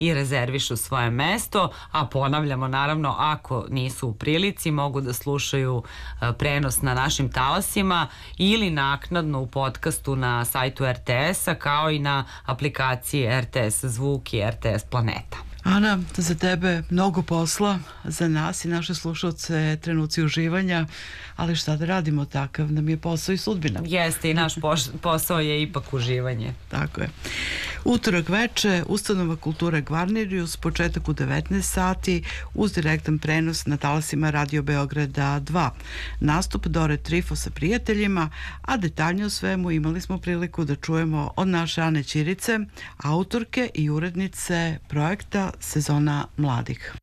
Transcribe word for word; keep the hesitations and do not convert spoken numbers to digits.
i rezervišu svoje mesto, a ponavljamo naravno ako nisu u prilici mogu da slušaju prenos na našim talasima ili naknadno u podcastu na sajtu er te es-a kao i na aplikaciji er te es Zvuk i er te es Planeta. Ana, za tebe mnogo posla, za nas i naše slušalce trenuci uživanja, ali šta da radimo, takav nam je posao i sudbina. Jeste, i naš posao je ipak uživanje. Tako je. Utorak veče, Ustanova kulture Gvarnerius, početak u devetnaest sati, uz direktan prenos na talasima Radio Beograda dva. Nastup Dore Trifo sa prijateljima, a detaljnije o svemu imali smo priliku da čujemo od naše Ane Ćirice, autorke i urednice projekta Sezona mladih.